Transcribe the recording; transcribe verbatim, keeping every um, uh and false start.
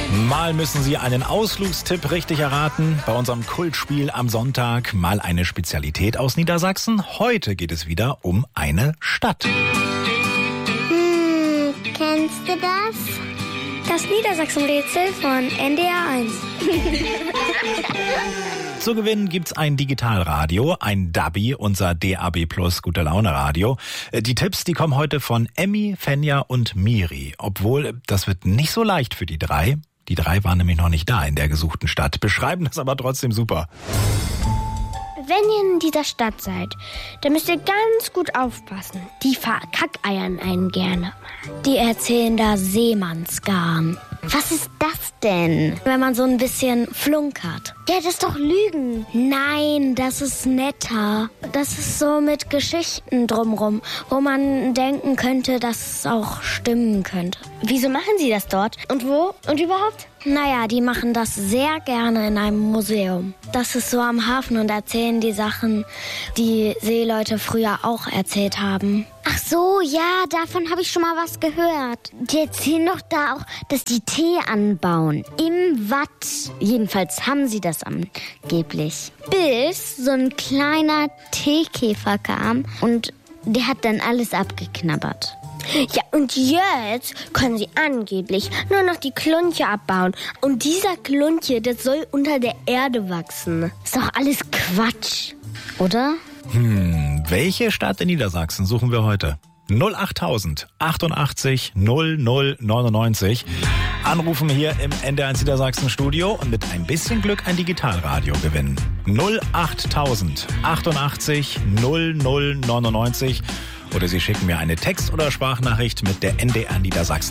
Mal müssen Sie einen Ausflugstipp richtig erraten. Bei unserem Kultspiel am Sonntag mal eine Spezialität aus Niedersachsen. Heute geht es wieder um eine Stadt. Hm, kennst du das? Das Niedersachsen-Rätsel von N D R eins. Zu gewinnen gibt's ein Digitalradio, ein Dabi, unser D A B Plus Gute Laune Radio. Die Tipps, die kommen heute von Emmy, Fenja und Miri. Obwohl, das wird nicht so leicht für die drei. Die drei waren nämlich noch nicht da in der gesuchten Stadt, beschreiben das aber trotzdem super. Wenn ihr in dieser Stadt seid, dann müsst ihr ganz gut aufpassen. Die verkackeiern einen gerne. Die erzählen da Seemannsgarn. Was ist das denn? Wenn man so ein bisschen flunkert. Ja, das ist doch Lügen. Nein, das ist netter. Das ist so mit Geschichten drumrum, wo man denken könnte, dass es auch stimmen könnte. Wieso machen sie das dort? Und wo? Und überhaupt? Naja, die machen das sehr gerne in einem Museum. Das ist so am Hafen und erzählen die Sachen, die Seeleute früher auch erzählt haben. Ach so, ja, davon habe ich schon mal was gehört. Die erzählen doch da auch, dass die Tee anbauen. Im Watt. Jedenfalls haben sie das angeblich. Bis so ein kleiner Teekäfer kam und der hat dann alles abgeknabbert. Ja, und jetzt können sie angeblich nur noch die Klunche abbauen. Und dieser Klunche, das soll unter der Erde wachsen. Ist doch alles Quatsch, oder? Hm, welche Stadt in Niedersachsen suchen wir heute? null achttausend achtundachtzig null null neunundneunzig. Anrufen hier im N D R eins Niedersachsen Studio und mit ein bisschen Glück ein Digitalradio gewinnen. null achttausend achtundachtzig null null neunundneunzig. Oder Sie schicken mir eine Text- oder Sprachnachricht mit der N D R Niedersachsen